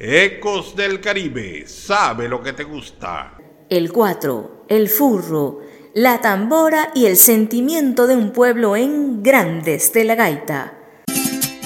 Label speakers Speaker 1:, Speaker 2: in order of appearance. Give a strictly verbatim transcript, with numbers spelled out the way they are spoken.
Speaker 1: Ecos del Caribe, sabe lo que te gusta.
Speaker 2: El cuatro, el furro, la tambora y el sentimiento de un pueblo en Grandes de la Gaita.